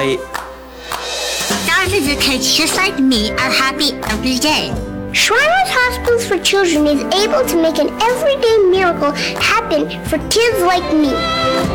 right? Thousands of kids just like me are happy every day. Shriners Hospitals for Children is able to make an everyday miracle happen for kids like me.